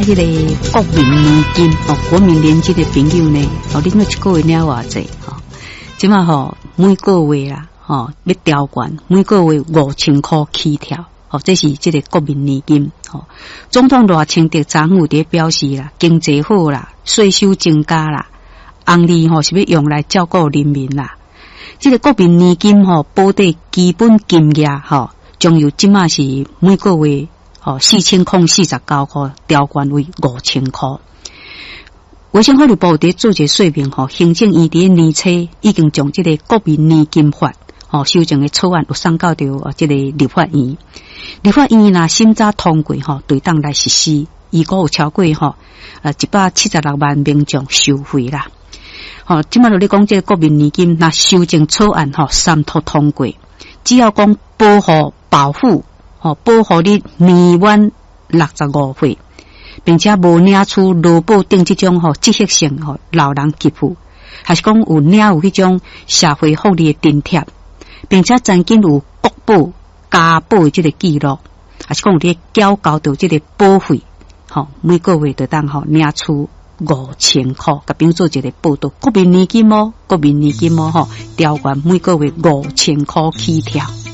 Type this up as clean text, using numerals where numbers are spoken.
这个国民年金国民年金的朋友呢，你那一个月领偌济即嘛每个月啦要调管，每个月5000块起跳这是这个国民年金总统赖清德昨有伫表示啦，经济好啦，税收增加啦，红利是要用来照顾人民啦。这个国民年金保底基本金额将由即嘛是每个月4049块调管为5000块。卫生福利部伫做一个说明行政院伫年初已经将这个国民年金法修正的草案有送到到这个立法院。立法院若审查通过对当来实施，如果有超过176万民众受惠啦。即摆就咧讲这个国民年金若修正草案三读通过，只要讲保护你年满65岁，并且无领取劳保等这种职业性老人给付，还是讲有领有迄种社会福利的津贴，并且曾经有国保家保的这个记录，还是讲有咧缴交到这个保费，每个月就当领取5000块，甲朋友做一个报道。国民年金调管每个月5000块起跳。